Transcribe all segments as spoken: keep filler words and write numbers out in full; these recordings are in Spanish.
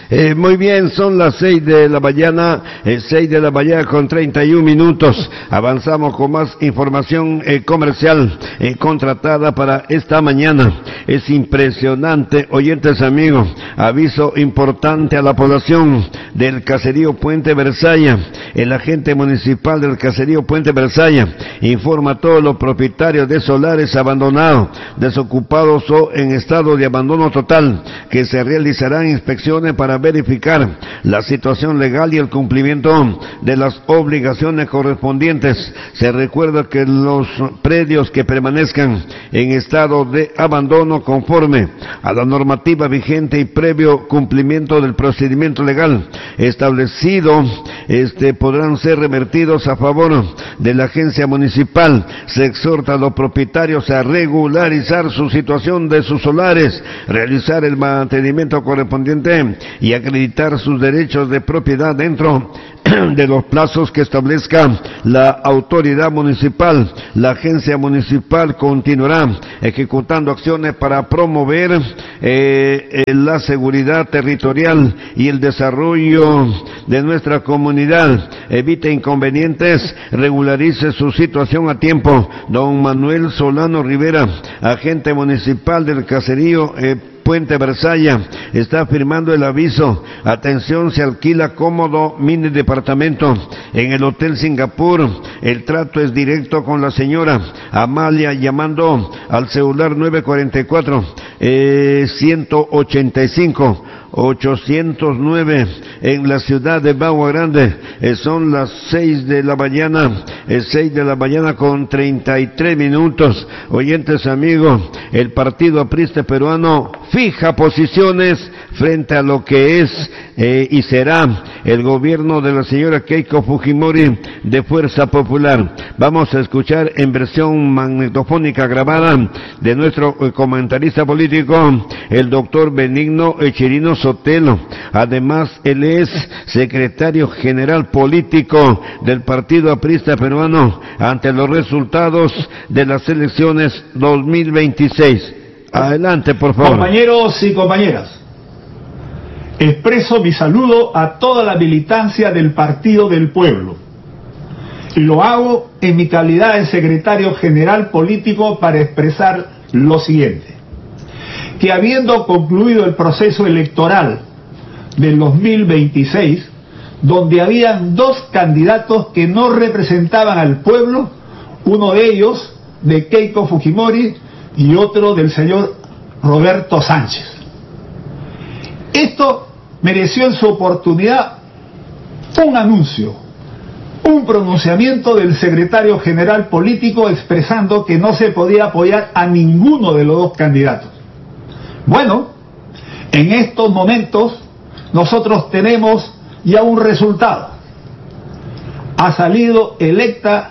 Eh, muy bien, son las seis de la mañana, eh, seis de la mañana con treinta y un minutos. Avanzamos con más información eh, comercial eh, contratada para esta mañana. Es impresionante, oyentes amigos, aviso importante a la población del caserío Puente Versalla. El agente municipal del caserío Puente Versalla informa a todos los propietarios de solares abandonados, desocupados o en estado de abandono total, que se realizarán inspecciones para verificar la situación legal y el cumplimiento de las obligaciones correspondientes. Se recuerda que los predios que permanezcan en estado de abandono conforme a la normativa vigente y previo cumplimiento del procedimiento legal establecido, este, podrán ser revertidos a favor de la agencia municipal. Se exhorta a los propietarios a regularizar su situación de sus solares, realizar el mantenimiento correspondiente y acreditar sus derechos de propiedad dentro de los plazos que establezca la autoridad municipal. La agencia municipal continuará ejecutando acciones para promover eh, la seguridad territorial y el desarrollo de nuestra comunidad. Evite inconvenientes, regularice su situación a tiempo. Don Manuel Solano Rivera, agente municipal del caserío eh, Puente Versalla, está firmando el aviso. Atención, se alquila cómodo mini departamento en el Hotel Singapur. El trato es directo con la señora Amalia, llamando al celular nueve cuatro cuatro, eh, ciento ochenta y cinco, ochocientos nueve en la ciudad de Bagua Grande. Eh, son las seis de la mañana, eh, seis de la mañana con treinta y tres minutos. Oyentes amigos, el Partido Aprista Peruano fija posiciones frente a lo que es eh, y será el gobierno de la señora Keiko Fujimori de Fuerza Popular. Vamos a escuchar en versión magnetofónica grabada de nuestro eh, comentarista político, el doctor Benigno Chirino Sotelo. Además, él es secretario general político del Partido Aprista Peruano ante los resultados de las elecciones dos mil veintiséis. Adelante, por favor. Compañeros y compañeras, expreso mi saludo a toda la militancia del Partido del Pueblo. Y lo hago en mi calidad de secretario general político para expresar lo siguiente: que habiendo concluido el proceso electoral del dos mil veintiséis, donde habían dos candidatos que no representaban al pueblo, uno de ellos de Keiko Fujimori y otro del señor Roberto Sánchez. Esto mereció en su oportunidad un anuncio, un pronunciamiento del secretario general político expresando que no se podía apoyar a ninguno de los dos candidatos. Bueno, en estos momentos nosotros tenemos ya un resultado. Ha salido electa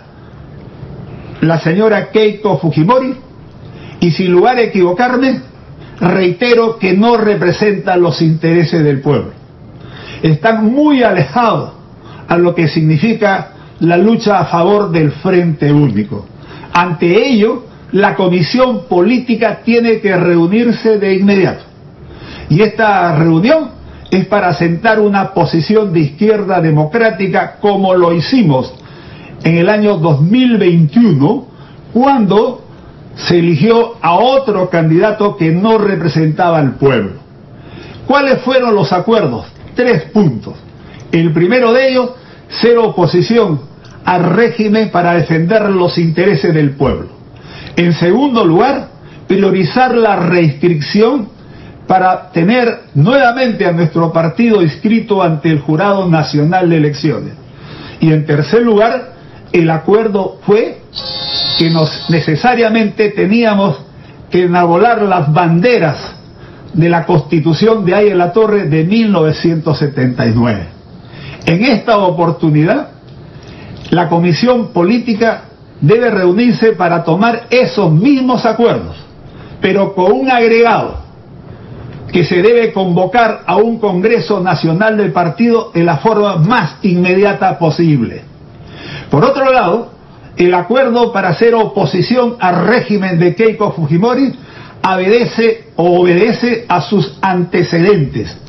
la señora Keiko Fujimori y, sin lugar a equivocarme, reitero que no representa los intereses del pueblo. Están muy alejados a lo que significa la lucha a favor del Frente Único. Ante ello, la comisión política tiene que reunirse de inmediato. Y esta reunión es para sentar una posición de izquierda democrática, como lo hicimos en el año dos mil veintiuno, cuando se eligió a otro candidato que no representaba al pueblo. ¿Cuáles fueron los acuerdos? Tres puntos. El primero de ellos, ser oposición al régimen para defender los intereses del pueblo. En segundo lugar, priorizar la reinscripción para tener nuevamente a nuestro partido inscrito ante el Jurado Nacional de Elecciones. Y en tercer lugar, el acuerdo fue que nos necesariamente teníamos que enarbolar las banderas de la Constitución de Aya La Torre de mil novecientos setenta y nueve. En esta oportunidad, la Comisión Política debe reunirse para tomar esos mismos acuerdos, pero con un agregado: que se debe convocar a un Congreso Nacional del Partido de la forma más inmediata posible. Por otro lado, el acuerdo para hacer oposición al régimen de Keiko Fujimori obedece, obedece a sus antecedentes.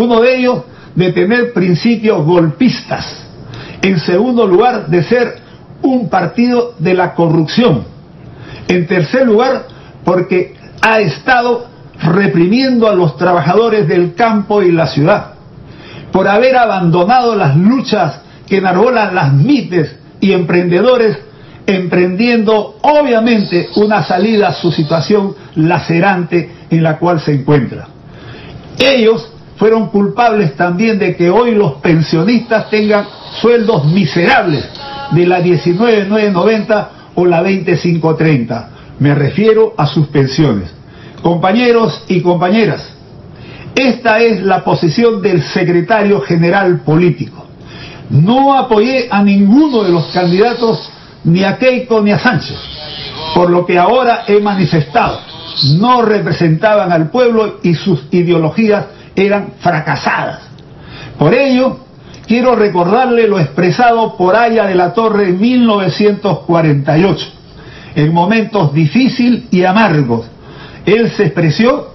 Uno de ellos, de tener principios golpistas. En segundo lugar, de ser un partido de la corrupción. En tercer lugar, porque ha estado reprimiendo a los trabajadores del campo y la ciudad, por haber abandonado las luchas que enarbolan las mites y emprendedores, emprendiendo obviamente una salida a su situación lacerante en la cual se encuentra. Ellos fueron culpables también de que hoy los pensionistas tengan sueldos miserables de la diecinueve mil novecientos noventa o la veinte mil quinientos treinta. Me refiero a sus pensiones. Compañeros y compañeras, esta es la posición del secretario general político. No apoyé a ninguno de los candidatos, ni a Keiko ni a Sánchez, por lo que ahora he manifestado. No representaban al pueblo y sus ideologías eran fracasadas. Por ello, quiero recordarle lo expresado por Haya de la Torre en mil novecientos cuarenta y ocho, en momentos difíciles y amargos. Él se expresó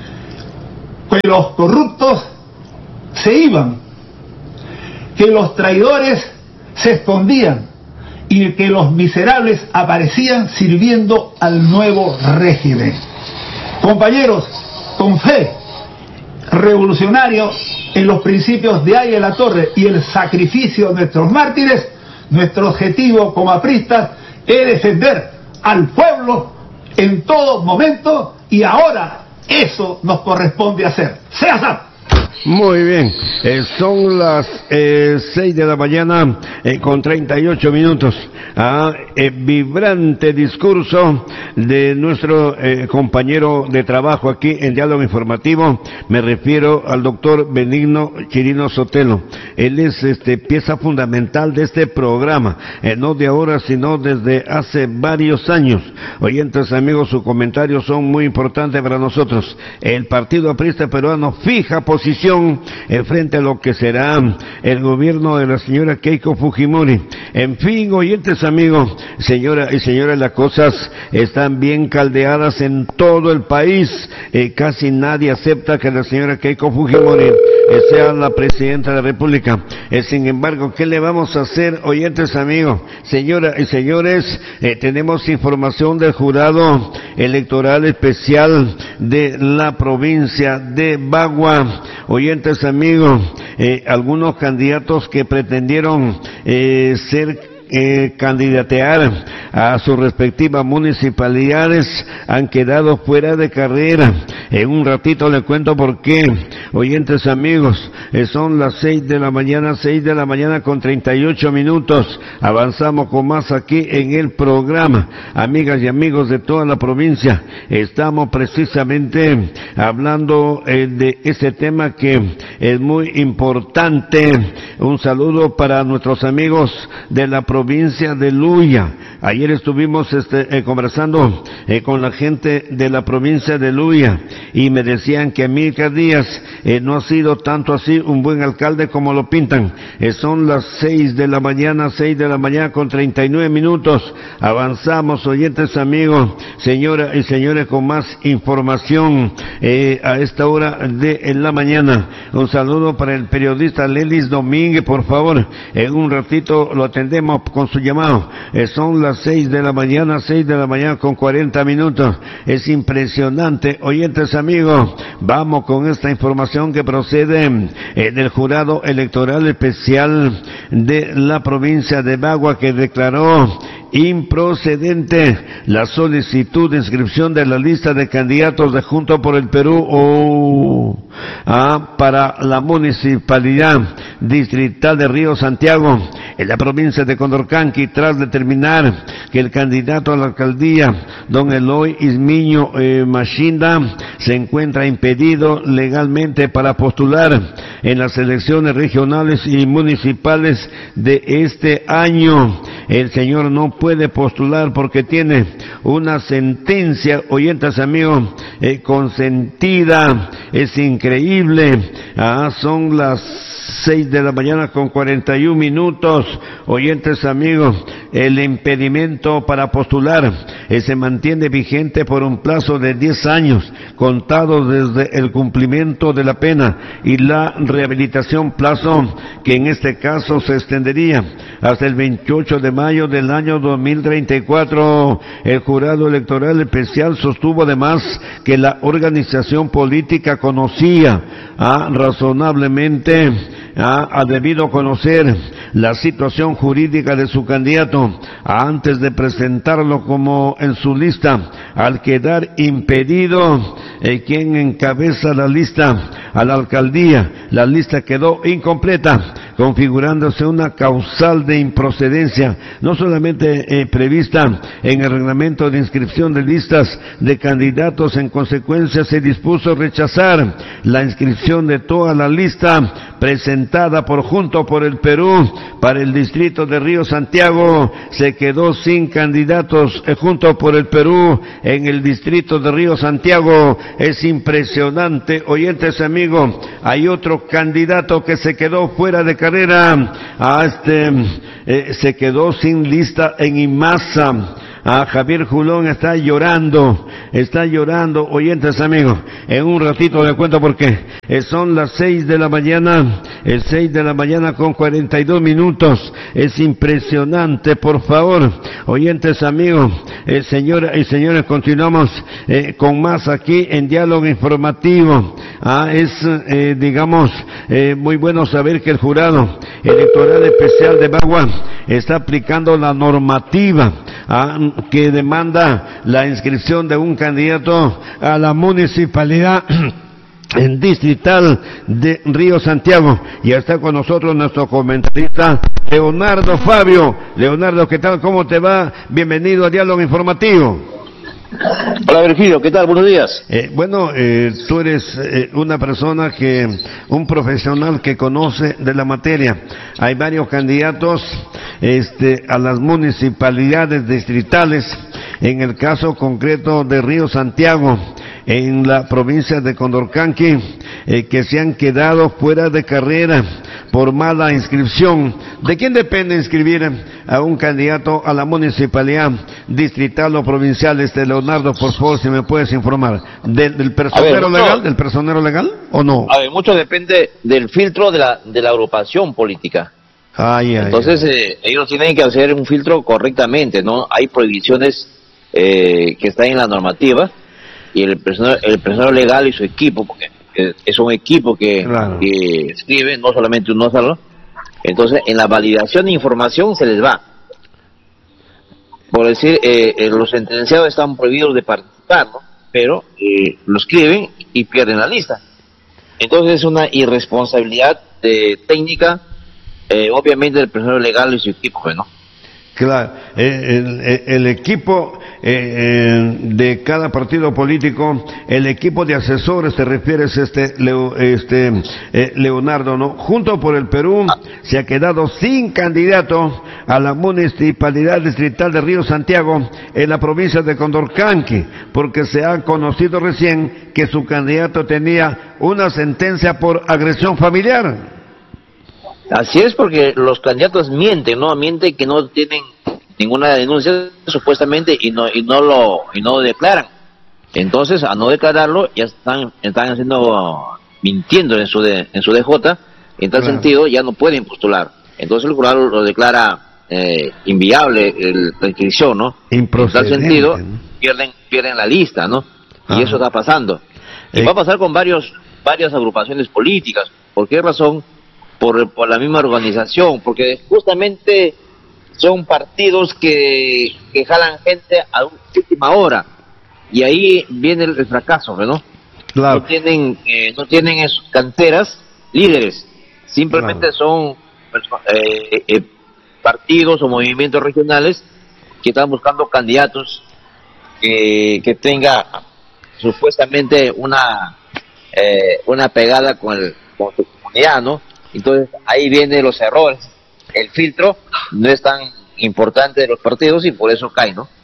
que los corruptos se iban, que los traidores se escondían y que los miserables aparecían sirviendo al nuevo régimen. Compañeros, con fe revolucionario en los principios de Haya de la Torre y el sacrificio de nuestros mártires, nuestro objetivo como apristas es defender al pueblo en todo momento, y ahora eso nos corresponde hacer. ¡Sea S A P! Muy bien, eh, son las eh, seis de la mañana eh, con treinta y ocho minutos. Ah, eh, vibrante discurso de nuestro eh, compañero de trabajo aquí en Diálogo Informativo. Me refiero al doctor Benigno Chirino Sotelo. Él es este, pieza fundamental de este programa, eh, no de ahora, sino desde hace varios años. Oyentes, amigos, sus comentarios son muy importantes para nosotros. El Partido Aprista Peruano fija posición en frente a lo que será el gobierno de la señora Keiko Fujimori. En fin, oyentes, amigos, señora y señores, las cosas están bien caldeadas en todo el país. Eh, casi nadie acepta que la señora Keiko Fujimori eh, sea la presidenta de la República. Eh, sin embargo, ¿qué le vamos a hacer, oyentes, amigos? Señoras y señores, eh, tenemos información del jurado electoral especial de la provincia de Bagua. Oyentes, amigos, eh, algunos candidatos que pretendieron eh, ser Eh, candidatear a sus respectivas municipalidades han quedado fuera de carrera. En un ratito le cuento por qué. Oyentes, amigos, eh, son las seis de la mañana, seis de la mañana con treinta y ocho minutos. Avanzamos con más aquí en el programa. Amigas y amigos de toda la provincia, estamos precisamente hablando eh, de ese tema que es muy importante. Un saludo para nuestros amigos de la provincia provincia de Luya. Ayer estuvimos este, eh, conversando eh, con la gente de la provincia de Luya y me decían que Amílcar Díaz eh, no ha sido tanto así un buen alcalde como lo pintan. Eh, son las seis de la mañana, seis de la mañana con treinta y nueve minutos. Avanzamos, oyentes, amigos, señoras y señores, con más información eh, a esta hora de en la mañana. Un saludo para el periodista Lelis Domínguez, por favor. En un ratito lo atendemos con su llamado. Eh, son las seis de la mañana, seis de la mañana con cuarenta minutos. Es impresionante, oyentes, amigos. Vamos con esta información que procede eh, del jurado electoral especial de la provincia de Bagua, que declaró improcedente la solicitud de inscripción de la lista de candidatos de Juntos por el Perú oh, ah, para la municipalidad distrital de Río Santiago en la provincia de Condorcanqui, tras determinar que el candidato a la alcaldía, don Eloy Ismiño eh, Machinda, se encuentra impedido legalmente para postular en las elecciones regionales y municipales de este año. El señor no puede postular porque tiene una sentencia, oyentes, amigos, eh, consentida. Es increíble. Ah, son las seis de la mañana con cuarenta y un minutos. Oyentes amigos, el impedimento para postular eh, se mantiene vigente por un plazo de diez años, contado desde el cumplimiento de la pena y la rehabilitación, plazo que en este caso se extendería hasta el veintiocho de mayo del año dos mil treinta y cuatro. El jurado electoral especial sostuvo además que la organización política conocía ah, razonablemente ha, ha debido conocer la situación jurídica de su candidato antes de presentarlo como en su lista, al quedar impedido eh, quien encabeza la lista a la alcaldía. La lista quedó incompleta, configurándose una causal de improcedencia, no solamente eh, prevista en el reglamento de inscripción de listas de candidatos. En consecuencia, se dispuso rechazar la inscripción de toda la lista presentada por Juntos por el Perú para el distrito de Río Santiago. Se quedó sin candidatos eh, Juntos por el Perú en el distrito de Río Santiago. Es impresionante, oyentes amigos. Hay otro candidato que se quedó fuera de carrera, a este eh, se quedó sin lista en IMASA. A Javier Julón está llorando, está llorando, oyentes amigos. En un ratito le cuento por qué. Eh, son las seis de la mañana, el seis de la mañana con cuarenta y dos minutos. Es impresionante, por favor, oyentes amigos, eh, señoras y señores, continuamos eh, con más aquí en Diálogo Informativo. Ah, es, eh, digamos, eh, muy bueno saber que el jurado electoral especial de Bagua está aplicando la normativa ah, que demanda la inscripción de un candidato a la municipalidad en distrital de Río Santiago. Y está con nosotros nuestro comentarista Leonardo Fabio. Leonardo, ¿qué tal? ¿Cómo te va? Bienvenido a Diálogo Informativo. Hola Virgilio, ¿qué tal? Buenos días. Eh, bueno, eh, tú eres eh, una persona que, un profesional que conoce de la materia. Hay varios candidatos este, a las municipalidades distritales, en el caso concreto de Río Santiago, en la provincia de Condorcanqui, eh, que se han quedado fuera de carrera por mala inscripción. ¿De quién depende inscribir a un candidato a la municipalidad distrital o provincial? Este Leonardo, por favor, si me puedes informar. ¿Del, del personero ver, legal, no. del personero legal o no? A ver, mucho depende del filtro de la de la agrupación política. Ay, ay, Entonces, ay. Eh, ellos tienen que hacer un filtro correctamente, ¿no? Hay prohibiciones eh, que están en la normativa, y el personero, el personero legal y su equipo, porque es un equipo que, claro. que escribe, no solamente uno solo. Entonces, en la validación de información se les va. Por decir, eh, eh, los sentenciados están prohibidos de participar, ¿no? Pero eh, lo escriben y pierden la lista. Entonces, es una irresponsabilidad de técnica, eh, obviamente, del personero legal y su equipo, ¿no? Claro, el, el, el equipo eh, de cada partido político, el equipo de asesores, te refieres este, Leo, este eh, Leonardo, ¿no? Juntos por el Perú se ha quedado sin candidato a la municipalidad distrital de Río Santiago en la provincia de Condorcanqui, porque se ha conocido recién que su candidato tenía una sentencia por agresión familiar. Así es, porque los candidatos mienten, ¿no? Mienten que no tienen ninguna denuncia, supuestamente, y no y no lo y no lo declaran. Entonces, a no declararlo, ya están están haciendo, mintiendo en su de, en su D J, en tal claro. sentido, ya no pueden postular. Entonces, el jurado lo declara eh, inviable el, la inscripción, ¿no? En tal sentido, pierden pierden la lista, ¿no? Y ah. eso está pasando. Y eh. va a pasar con varios varias agrupaciones políticas. ¿Por qué razón? Por, por la misma organización, porque justamente son partidos que, que jalan gente a última hora, y ahí viene el, el fracaso, ¿no? Claro. No tienen, eh, no tienen en sus canteras líderes, simplemente claro. son eh, eh, partidos o movimientos regionales que están buscando candidatos que, que tenga supuestamente una eh, una pegada con, el, con su comunidad, ¿no? Entonces, ahí vienen los errores. El filtro no es tan importante de los partidos y por eso cae, ¿no?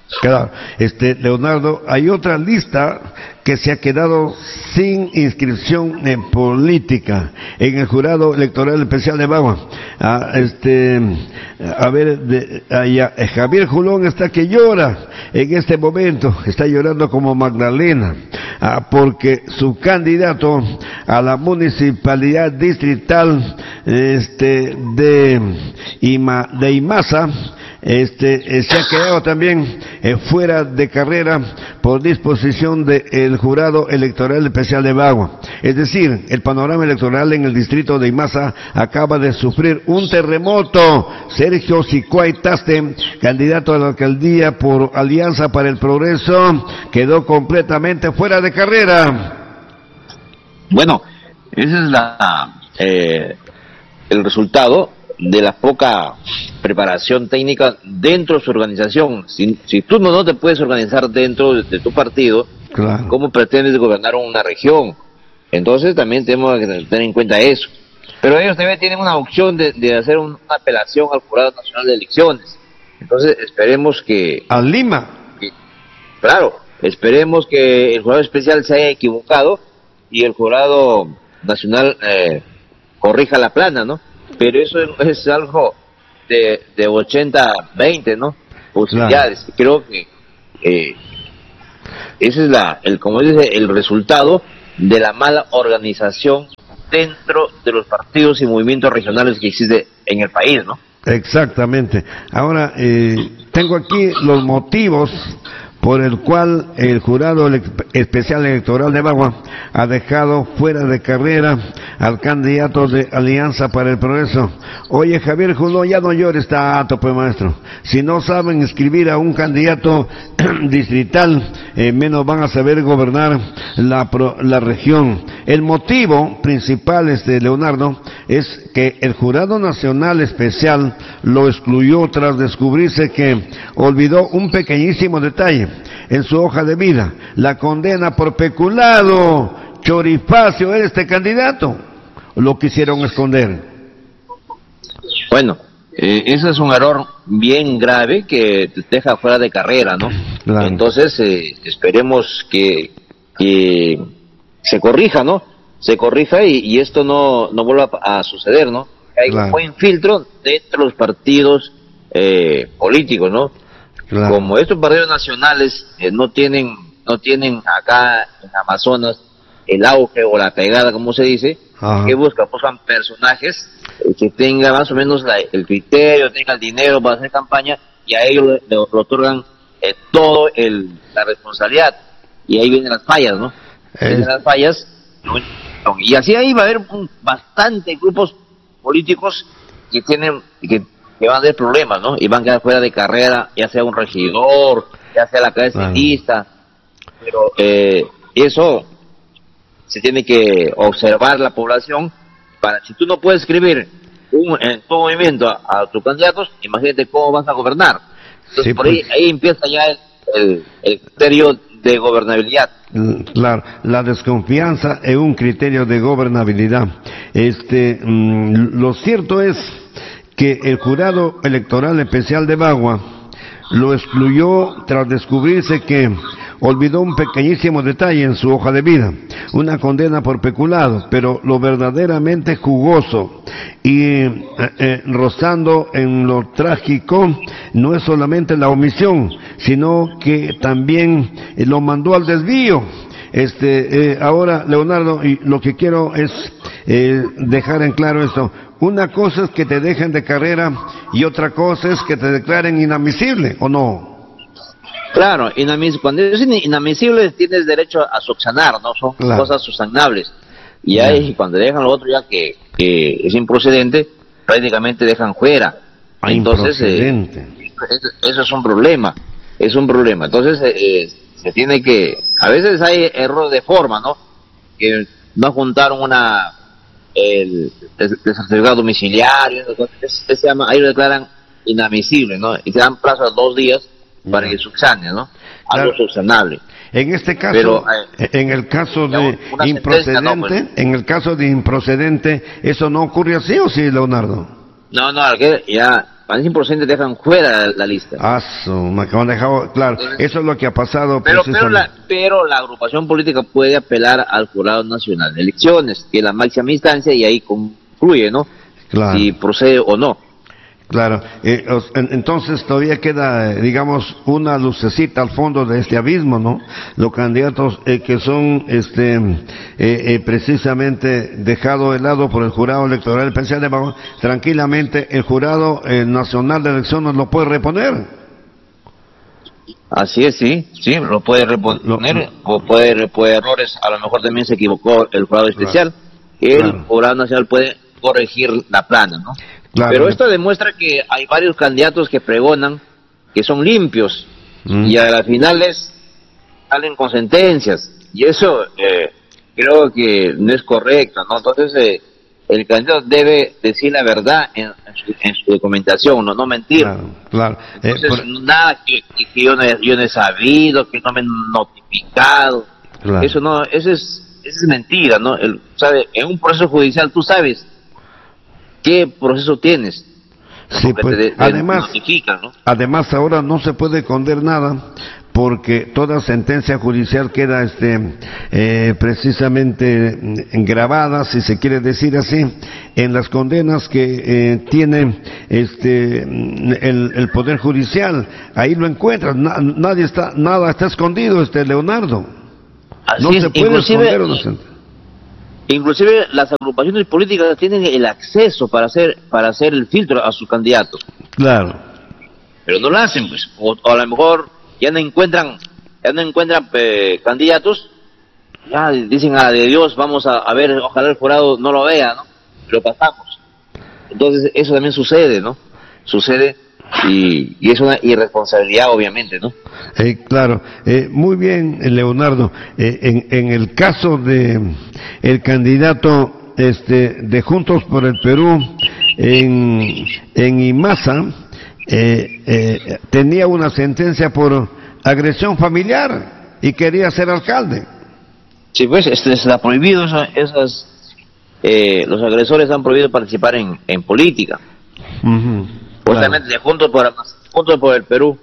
Claro, este, Leonardo, hay otra lista que se ha quedado sin inscripción en política en el Jurado Electoral Especial de Bagua. Ah, este, a ver, de, allá, Javier Julón está que llora en este momento, está llorando como Magdalena, ah, porque su candidato a la municipalidad distrital, este, de Ima, de Imasa, Este, eh, se ha quedado también eh, fuera de carrera por disposición del Jurado Electoral Especial de Bagua. Es decir, el panorama electoral en el distrito de Imasa acaba de sufrir un terremoto. Sergio Sicuay Taste, candidato a la alcaldía por Alianza para el Progreso, quedó completamente fuera de carrera. Bueno, ese es la eh, el resultado de la poca preparación técnica dentro de su organización. Si, si tú no, no te puedes organizar dentro de, de tu partido, claro, ¿cómo pretendes gobernar una región? Entonces también tenemos que tener en cuenta eso. Pero ellos también tienen una opción de, de hacer un, una apelación al Jurado Nacional de Elecciones. Entonces esperemos que... ¿A Lima? Que, claro, esperemos que el Jurado Especial se haya equivocado y el Jurado Nacional eh, corrija la plana, ¿no? Pero eso es algo de, de ochenta veinte, ¿no? Posibilidades. Claro. Creo que eh, ese es la, el, como dice, el resultado de la mala organización dentro de los partidos y movimientos regionales que existen en el país, ¿no? Exactamente. Ahora, eh, tengo aquí los motivos por el cual el Jurado Especial Electoral de Bagua ha dejado fuera de carrera al candidato de Alianza para el Progreso. Oye, Javier Julón, ya no llores tanto, pues, maestro. Si no saben inscribir a un candidato distrital, eh, menos van a saber gobernar la, la región. El motivo principal, este, Leonardo, es que el Jurado Nacional Especial lo excluyó tras descubrirse que olvidó un pequeñísimo detalle en su hoja de vida: la condena por peculado. Chorifacio era este candidato. Lo quisieron esconder. Bueno, eh, ese es un error bien grave que te deja fuera de carrera, ¿no? Claro. Entonces, eh, esperemos que, que se corrija, ¿no? Se corrija y, y esto no, no vuelva a suceder, ¿no? Hay claro. un buen filtro dentro de los partidos eh, políticos, ¿no? Claro. Como estos partidos nacionales eh, no tienen no tienen acá en Amazonas el auge o la pegada, como se dice, ajá, que buscan, buscan personajes eh, que tengan más o menos la, el criterio, tengan el dinero para hacer campaña, y a ellos le, le otorgan eh, todo el la responsabilidad, y ahí vienen las fallas, ¿no? Eh. Vienen las fallas, y así ahí va a haber un, bastante grupos políticos que tienen que que van a tener problemas, ¿no? Y van a quedar fuera de carrera, ya sea un regidor, ya sea la cabeza de lista, pero eh, eso se tiene que observar la población para, si tú no puedes escribir un, en tu movimiento a, a tus candidatos, imagínate cómo vas a gobernar. Entonces sí, por ahí, pues, ahí empieza ya el, el, el criterio de gobernabilidad. Claro, la desconfianza es un criterio de gobernabilidad. Este, mmm, lo cierto es que el Jurado Electoral Especial de Bagua lo excluyó tras descubrirse que olvidó un pequeñísimo detalle en su hoja de vida: una condena por peculado. Pero lo verdaderamente jugoso y eh, eh, rozando en lo trágico no es solamente la omisión, sino que también eh, lo mandó al desvío. Este, eh, ahora, Leonardo, y lo que quiero es eh, dejar en claro esto: una cosa es que te dejen de carrera y otra cosa es que te declaren inadmisible, ¿o no? Claro, inadmisible. Cuando es inadmisible tienes derecho a subsanar, ¿no? Son claro. cosas subsanables. Y ahí claro. cuando dejan lo otro ya que, que es improcedente, prácticamente dejan fuera. Ah, entonces, eh, eso, eso es un problema, es un problema. Entonces, eh, se tiene que, a veces hay error de forma, ¿no? Que no juntaron una el, el, el certificado domiciliario, entonces se llama, ahí lo declaran inadmisible, ¿no? Y te dan plazo de dos días para no. que subsane, ¿no? Algo claro. subsanable. En este caso, pero, eh, en el caso de improcedente, no, pues, en el caso de improcedente, ¿eso no ocurre así o sí, Leonardo? No, no, ya al cien por ciento dejan fuera la, la lista. Ah, su, me acaban de dejar, claro, entonces, eso es lo que ha pasado. Pero, pero, la, pero la agrupación política puede apelar al Jurado Nacional de Elecciones, que es la máxima instancia, y ahí concluye, ¿no? Claro. Si procede o no. Claro, eh, entonces todavía queda, digamos, una lucecita al fondo de este abismo, ¿no? Los candidatos eh, que son, este, eh, eh, precisamente dejados de lado por el Jurado Electoral Especial de Bagua, tranquilamente el Jurado eh, Nacional de Elecciones lo puede reponer. Así es, sí, sí, lo puede reponer, lo, lo, o puede, puede errores, a lo mejor también se equivocó el Jurado Especial, claro, el claro. Jurado Nacional puede corregir la plana, ¿no? Claro. Pero esto demuestra que hay varios candidatos que pregonan que son limpios mm. y a las finales salen con sentencias, y eso eh, creo que no es correcto, ¿no? Entonces eh, el candidato debe decir la verdad en, en, su, en su documentación, no, no mentir. Claro, claro. Eh, Entonces por... nada que, que, que yo, no he, yo no he sabido, que no me han notificado, claro. eso no, eso es, eso es mentira, ¿no? El, ¿sabe? En un proceso judicial tú sabes ¿qué proceso tienes? Sí, pues, te, te además, ¿no? además ahora no se puede esconder nada porque toda sentencia judicial queda este eh, precisamente grabada, si se quiere decir así, en las condenas que eh, tiene este el, el poder judicial. Ahí lo encuentras, na, nadie está, nada está escondido, este Leonardo. Así no es, se puede esconder una sentencia. Inclusive las agrupaciones políticas tienen el acceso para hacer para hacer el filtro a sus candidatos. Claro. Pero no lo hacen, pues. O, o a lo mejor ya no encuentran ya no encuentran eh, candidatos. Ya dicen a de Dios, vamos a, a ver, ojalá el jurado no lo vea, ¿no? Lo pasamos. Entonces eso también sucede, ¿no? Sucede y, y es una irresponsabilidad, obviamente, ¿no? Eh, claro, eh, muy bien, Leonardo. Eh, en, en el caso de el candidato este de Juntos por el Perú en en Imasa eh, eh, tenía una sentencia por agresión familiar y quería ser alcalde. Sí, pues este está prohibido, esas, esas eh, los agresores han prohibido participar en, en política. Uh-huh. Justamente claro. de Juntos por, Juntos por el Perú.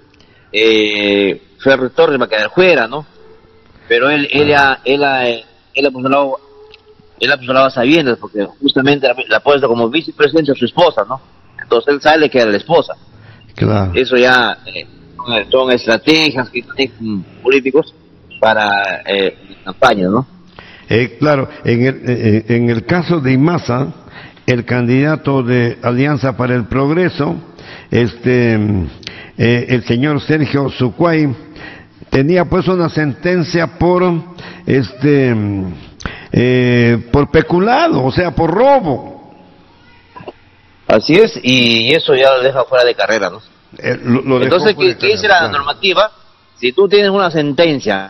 Eh, Ferrer Torres va a quedar fuera, ¿no? Pero él, él, él, él, él, él ha postulado, él ha postulado a sabiendas, porque justamente la, la ha puesto como vicepresidente a su esposa, ¿no? Entonces él sale que era la esposa. Claro. Eso ya eh, son estrategias que tienen políticos para eh, campaña, ¿no? Eh, claro, en el, eh, en el caso de Imasa, el candidato de Alianza para el Progreso, este, eh, el señor Sergio Sucuay, tenía pues una sentencia por, este, eh, por peculado, o sea, por robo. Así es, y eso ya lo deja fuera de carrera, ¿no? Eh, lo, lo Entonces, ¿qué, ¿qué dice la claro. normativa? Si tú tienes una sentencia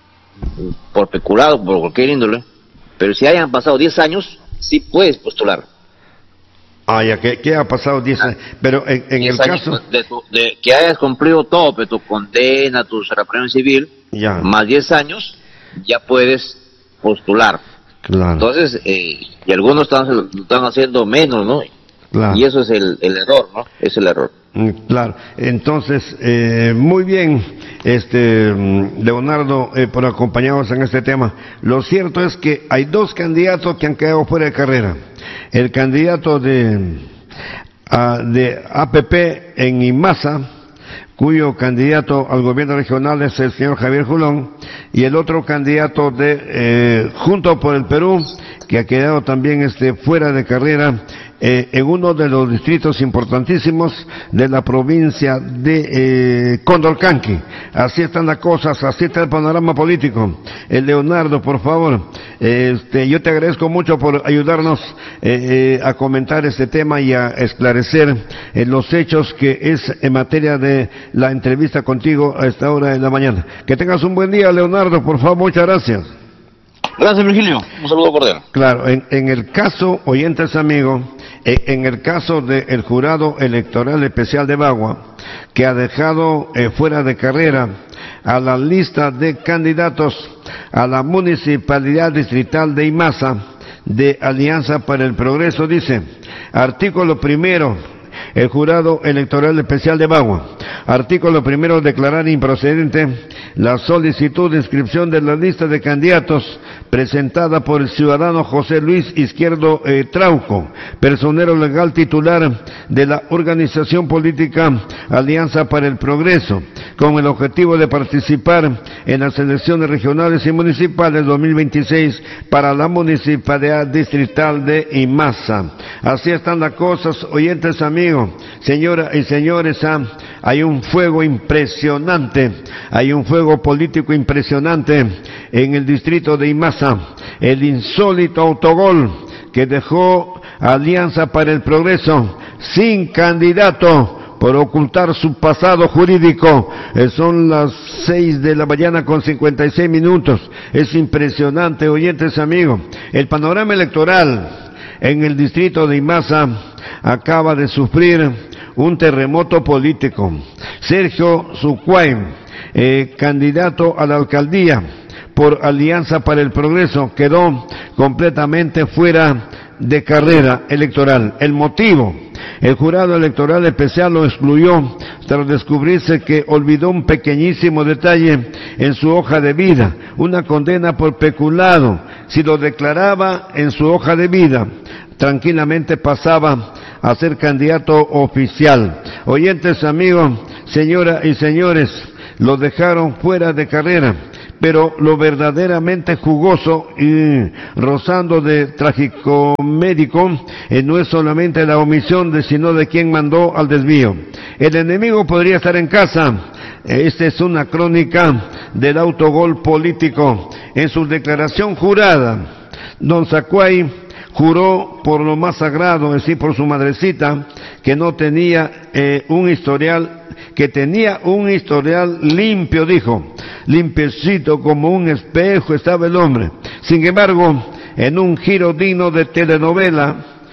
por peculado, por cualquier índole, pero si hayan pasado diez años, sí puedes postular. Ah, ya, que, que ha pasado diez años, pero en, en el caso... De, tu, de que hayas cumplido todo, pero tu condena, tu represión civil, ya. más diez años, ya puedes postular. Claro. Entonces, eh, y algunos están, lo están haciendo menos, ¿no? Claro. Y eso es el, el error, ¿no? Es el error. Claro. Entonces, eh, muy bien, este Leonardo, eh, por acompañarnos en este tema. Lo cierto es que hay dos candidatos que han quedado fuera de carrera. El candidato de, a, de A P P en Imasa, cuyo candidato al gobierno regional es el señor Javier Julón, y el otro candidato de eh, Juntos por el Perú, que ha quedado también este fuera de carrera eh, en uno de los distritos importantísimos de la provincia de eh, Condorcanqui. Así están las cosas, así está el panorama político. Eh, Leonardo, por favor, eh, este, yo te agradezco mucho por ayudarnos eh, eh, a comentar este tema y a esclarecer eh, los hechos que es en materia de la entrevista contigo a esta hora de la mañana. Que tengas un buen día, Leonardo, por favor, muchas gracias. Gracias, Virgilio. Un saludo cordial. Claro, en, en el caso, oyentes amigos, en, en el caso del Jurado Electoral Especial de Bagua, que ha dejado eh, fuera de carrera a la lista de candidatos a la Municipalidad Distrital de Imasa de Alianza para el Progreso, dice, artículo primero, el jurado electoral especial de Bagua. Artículo primero, declarar improcedente la solicitud de inscripción de la lista de candidatos presentada por el ciudadano José Luis Izquierdo eh, Trauco, personero legal titular de la organización política Alianza para el Progreso, con el objetivo de participar en las elecciones regionales y municipales dos mil veintiséis para la municipalidad distrital de Imasa. Así están las cosas, oyentes amigos, señoras y señores. Ah, hay un fuego impresionante, hay un fuego político impresionante en el distrito de Imasa. El insólito autogol que dejó Alianza para el Progreso sin candidato por ocultar su pasado jurídico. Eh, son las seis de la mañana con cincuenta y seis minutos. Es impresionante, oyentes amigos. El panorama electoral en el distrito de Imasa acaba de sufrir un terremoto político. Sergio Sucuay, eh, candidato a la alcaldía por Alianza para el Progreso, quedó completamente fuera de carrera electoral. El motivo: el jurado electoral especial lo excluyó tras descubrirse que olvidó un pequeñísimo detalle en su hoja de vida, una condena por peculado. Si lo declaraba en su hoja de vida, tranquilamente pasaba a ser candidato oficial. Oyentes amigos, señoras y señores, lo dejaron fuera de carrera. Pero lo verdaderamente jugoso y rozando de tragicomédico eh, no es solamente la omisión de sino de quien mandó al desvío. El enemigo podría estar en casa. Esta es una crónica del autogol político. En su declaración jurada, don Sacuay juró por lo más sagrado, es decir, por su madrecita, que no tenía eh, un historial, que tenía un historial limpio, dijo, limpiecito como un espejo estaba el hombre. Sin embargo, en un giro digno de telenovela,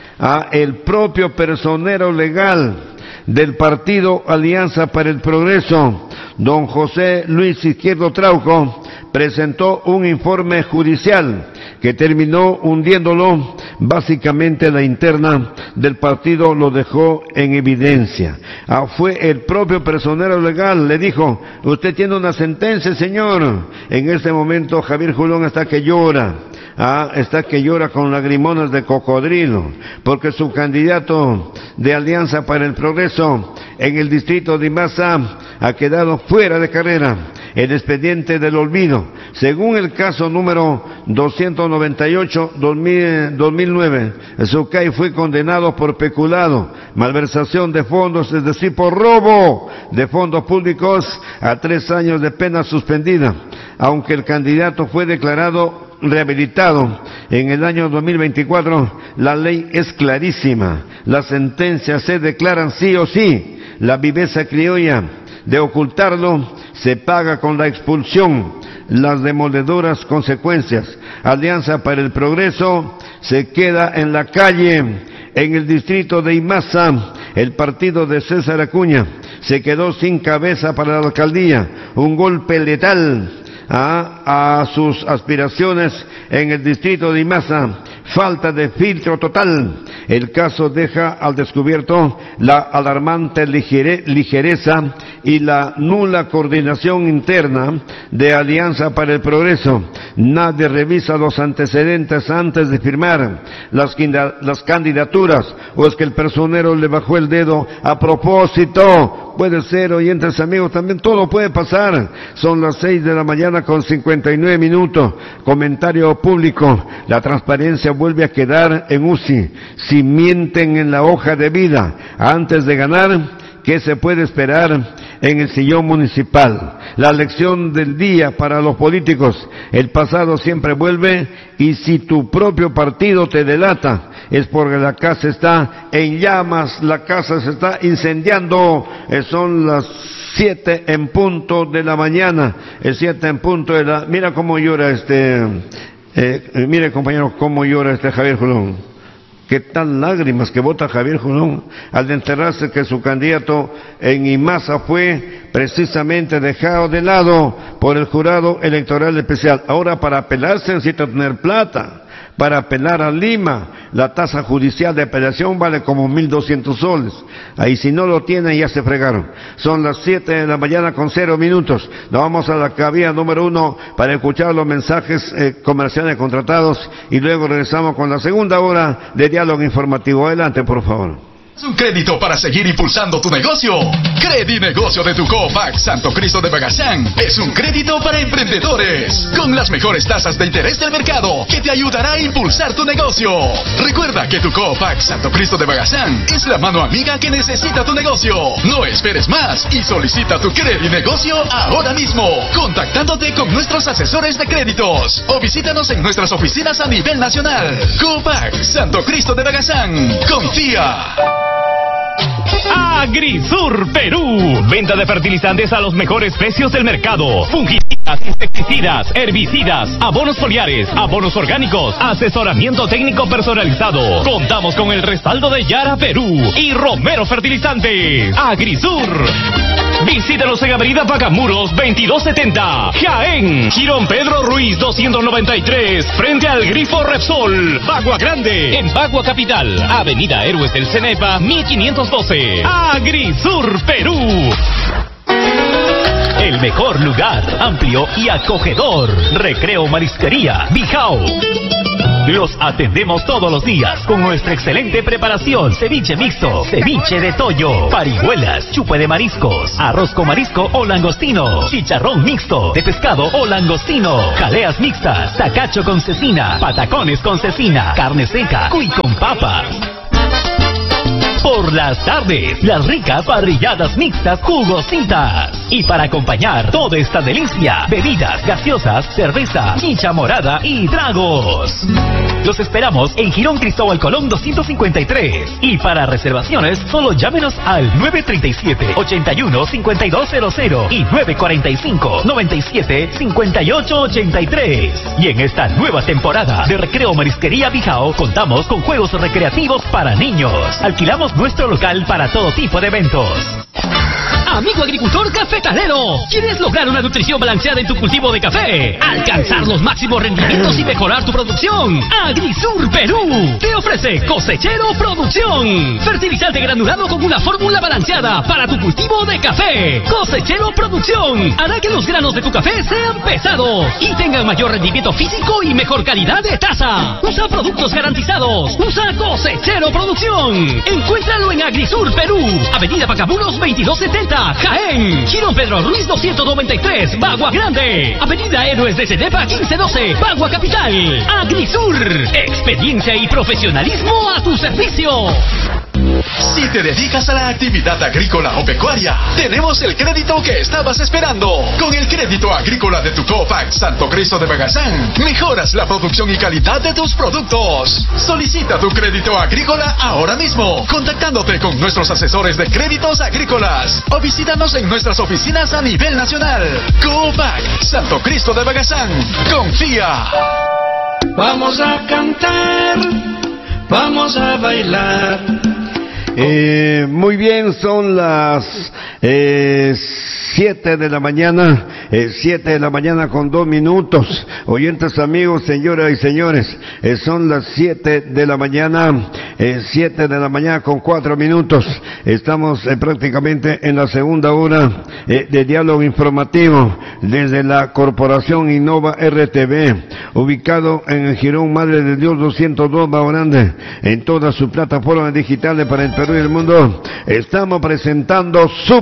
a el propio personero legal del partido Alianza para el Progreso, don José Luis Izquierdo Trauco, presentó un informe judicial que terminó hundiéndolo. Básicamente la interna del partido lo dejó en evidencia. Ah, fue el propio personero legal, le dijo, usted tiene una sentencia, señor. En este momento Javier Julón está que llora. Ah, está que llora con lagrimonas de cocodrilo, porque su candidato de Alianza para el Progreso en el distrito de Imasa ha quedado fuera de carrera. El expediente del olvido, según el caso número doscientos noventa y ocho dos mil nueve, Sucuay fue condenado por peculado, malversación de fondos, es decir, por robo de fondos públicos, a tres años de pena suspendida, aunque el candidato fue declarado rehabilitado en el año dos mil veinticuatro. La ley es clarísima, las sentencias se declaran sí o sí. La viveza criolla de ocultarlo se paga con la expulsión, las demoledoras consecuencias. Alianza para el Progreso se queda en la calle. En el distrito de Imasa, el partido de César Acuña se quedó sin cabeza para la alcaldía, un golpe letal a, a sus aspiraciones en el distrito de Imasa. Falta de filtro total. El caso deja al descubierto la alarmante ligere, ligereza y la nula coordinación interna de Alianza para el Progreso. Nadie revisa los antecedentes antes de firmar las, las candidaturas, o es que el personero le bajó el dedo a propósito. Puede ser, oyentes amigos, también todo puede pasar. Son las seis de la mañana con cincuenta y nueve minutos. Comentario público. La transparencia vuelve a quedar en U C I. Si mienten en la hoja de vida antes de ganar, ¿qué se puede esperar en el sillón municipal? La lección del día para los políticos: el pasado siempre vuelve, y si tu propio partido te delata, es porque la casa está en llamas, la casa se está incendiando. Eh, son las siete en punto de la mañana, el siete en punto de la... Mira cómo llora este... Eh, mire, compañero, cómo llora este Javier Julón. Qué tal lágrimas que bota Javier Julón al enterarse que su candidato en Imasa fue precisamente dejado de lado por el jurado electoral especial. Ahora, para apelarse necesita tener plata. para apelar a Lima. La tasa judicial de apelación vale como mil doscientos soles. Ahí si no lo tienen ya se fregaron. Son las siete de la mañana con cero minutos. Nos vamos a la cabina número uno para escuchar los mensajes eh, comerciales contratados y luego regresamos con la segunda hora de diálogo informativo. Adelante, por favor. ¿Es un crédito para seguir impulsando tu negocio? Credinegocio de tu Cofax Santo Cristo de Bagazán es un crédito para emprendedores con las mejores tasas de interés del mercado que te ayudará a impulsar tu negocio. Recuerda que tu Cofax Santo Cristo de Bagazán es la mano amiga que necesita tu negocio. No esperes más y solicita tu Credinegocio ahora mismo, contactándote con nuestros asesores de créditos o visítanos en nuestras oficinas a nivel nacional. Cofax Santo Cristo de Bagazán. Confía. Agrisur Perú, venta de fertilizantes a los mejores precios del mercado. Fungicidas, insecticidas, herbicidas, abonos foliares, abonos orgánicos, asesoramiento técnico personalizado. Contamos con el respaldo de Yara Perú y Romero Fertilizantes. Agrisur. Visítanos en Avenida Pacamuros veintidós setenta, Jaén, Girón Pedro Ruiz doscientos noventa y tres, frente al Grifo Repsol, Bagua Grande, en Bagua Capital, Avenida Héroes del Cenepa mil quinientos doce. Agrisur Perú. El mejor lugar, amplio y acogedor. Recreo Marisquería Bijao. Los atendemos todos los días con nuestra excelente preparación. Ceviche mixto, ceviche de toyo, parihuelas, chupe de mariscos, arroz con marisco o langostino, chicharrón mixto de pescado o langostino, jaleas mixtas, tacacho con cecina, patacones con cecina, carne seca, cuy con papas. Por las tardes, las ricas parrilladas mixtas jugositas. Y para acompañar toda esta delicia, bebidas gaseosas, cerveza, chicha morada y tragos. Los esperamos en Girón Cristóbal Colón doscientos cincuenta y tres. Y para reservaciones, solo llámenos al nueve treinta y siete, ochenta y uno, cincuenta y dos cero cero y nueve cuarenta y cinco, noventa y siete, cincuenta y ocho ochenta y tres. Y en esta nueva temporada de Recreo Marisquería Bijao, contamos con juegos recreativos para niños. Alquilamos nuestro local para todo tipo de eventos. Amigo agricultor cafetalero, ¿quieres lograr una nutrición balanceada en tu cultivo de café? ¿Alcanzar los máximos rendimientos y mejorar tu producción? Agrisur Perú te ofrece Cosechero Producción, fertilizante granulado con una fórmula balanceada para tu cultivo de café. Cosechero Producción hará que los granos de tu café sean pesados y tengan mayor rendimiento físico y mejor calidad de taza. Usa productos garantizados. Usa Cosechero Producción. Encuéntralo en Agrisur Perú, Avenida Pacamuros veintidós setenta, Jaén, Girón Pedro Ruiz doscientos noventa y tres, Bagua Grande, Avenida Héroes de Cenepa quince doce, Bagua Capital. Agrisur, experiencia y profesionalismo a tu servicio. Si te dedicas a la actividad agrícola o pecuaria, tenemos el crédito que estabas esperando. Con el crédito agrícola de tu Cofax Santo Cristo de Bagazán, mejoras la producción y calidad de tus productos. Solicita tu crédito agrícola ahora mismo, contactándote con nuestros asesores de créditos agrícolas o visítanos en nuestras oficinas a nivel nacional. Cofax Santo Cristo de Bagazán, confía. Vamos a cantar, vamos a bailar. Eh, muy bien, son las eh, siete de la mañana, eh, siete de la mañana con dos minutos. Oyentes amigos, señoras y señores, eh, son las siete de la mañana, eh, siete de la mañana con cuatro minutos. Estamos eh, prácticamente en la segunda hora eh, de diálogo informativo desde la Corporación Innova R T V, ubicado en el Girón Madre de Dios doscientos dos, Bagua Grande, en todas sus plataformas digitales para el Perú y el mundo. Estamos presentando su